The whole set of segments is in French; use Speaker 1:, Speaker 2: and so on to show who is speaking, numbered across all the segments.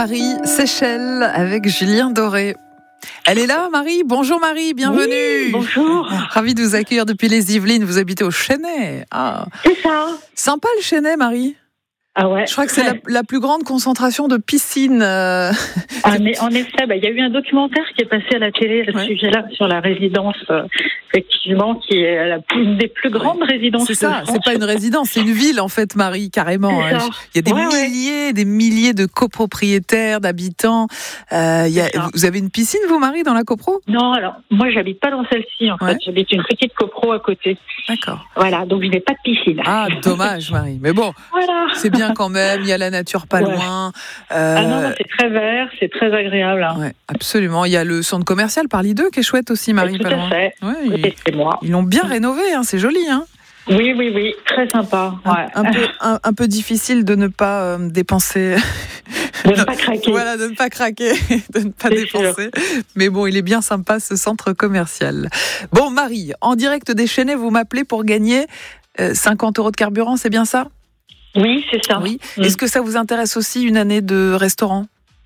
Speaker 1: Marie Séchel avec Julien Doré. Elle est là, Marie. Bonjour Marie, bienvenue.
Speaker 2: Oui, bonjour.
Speaker 1: Ravie de vous accueillir depuis les Yvelines. Vous habitez au Chesnay. Ah.
Speaker 2: C'est ça.
Speaker 1: Sympa le Chesnay, Marie.
Speaker 2: Ah ouais.
Speaker 1: Je crois que c'est la plus grande concentration de piscines.
Speaker 2: Mais en effet, il y a eu un documentaire qui est passé à la télé à ce sujet-là, sur la résidence, effectivement, qui est une des plus grandes résidences.
Speaker 1: C'est ça, c'est pas une résidence, c'est une ville en fait, Marie, carrément.
Speaker 2: Il
Speaker 1: y a des milliers de copropriétaires, d'habitants. Vous avez une piscine, vous, Marie, dans la copro ?
Speaker 2: Non, alors, moi, j'habite pas dans celle-ci, en fait. J'habite une petite copro à côté.
Speaker 1: D'accord.
Speaker 2: Voilà, donc je n'ai pas de piscine.
Speaker 1: Ah, dommage, Marie. Mais bon, c'est bien quand même, il y a la nature pas loin.
Speaker 2: Non, c'est très vert, c'est très agréable. Hein.
Speaker 1: Ouais, absolument. Il y a le centre commercial Paris 2 qui est chouette aussi, Marie.
Speaker 2: Tout à fait.
Speaker 1: Ouais,
Speaker 2: c'est moi.
Speaker 1: Ils l'ont bien rénové, hein, c'est joli. Hein.
Speaker 2: Oui, très sympa.
Speaker 1: Un peu difficile de ne pas dépenser.
Speaker 2: De ne pas craquer.
Speaker 1: Voilà, de ne pas craquer, de ne pas dépenser. Sûr. Mais bon, il est bien sympa ce centre commercial. Bon, Marie, en direct des Chesnay, vous m'appelez pour gagner 50 € de carburant, c'est bien ça ?
Speaker 2: Oui, c'est ça.
Speaker 1: Oui. Est-ce que ça vous intéresse aussi une année de restaurant ?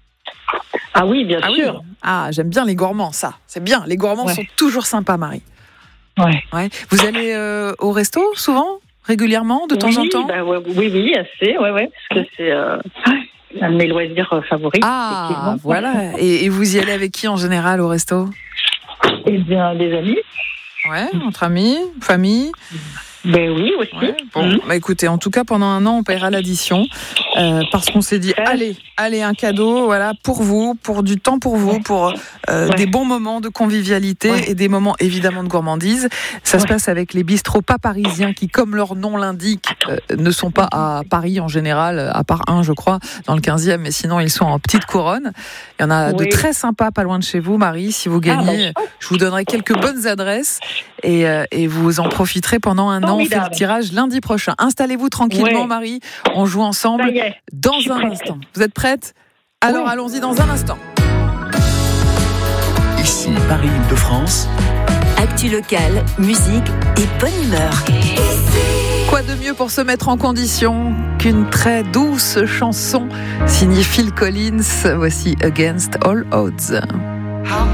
Speaker 2: Ah oui, bien sûr.
Speaker 1: Oui. Ah, j'aime bien les gourmands, ça. C'est bien, les gourmands sont toujours sympas, Marie. Ouais. Vous allez au resto souvent ? Régulièrement, de temps en temps ?
Speaker 2: Oui, assez, parce que c'est un de mes loisirs favoris.
Speaker 1: Ah, voilà. Et vous y allez avec qui en général au resto ?
Speaker 2: Eh bien, des amis.
Speaker 1: Ouais, entre amis, famille.
Speaker 2: Ben oui, aussi.
Speaker 1: Ouais, bon, écoutez, en tout cas, pendant un an, on paiera l'addition parce qu'on s'est dit, allez, un cadeau, voilà, pour vous, pour du temps pour vous, pour des bons moments de convivialité et des moments évidemment de gourmandise. Ça se passe avec les bistrots pas parisiens qui, comme leur nom l'indique, ne sont pas à Paris en général, à part un, je crois, dans le 15e, mais sinon ils sont en petite couronne. Il y en a de très sympas pas loin de chez vous, Marie. Si vous gagnez, je vous donnerai quelques bonnes adresses et vous en profiterez pendant un an. On fait le tirage lundi prochain. Installez-vous tranquillement, Marie. On joue ensemble dans un instant. Vous êtes prête ? Alors allons-y dans un instant.
Speaker 3: Ici Paris-Île-de-France.
Speaker 4: Actu locale, musique et bonne humeur.
Speaker 1: Quoi de mieux pour se mettre en condition qu'une très douce chanson signée Phil Collins. Voici Against All Odds.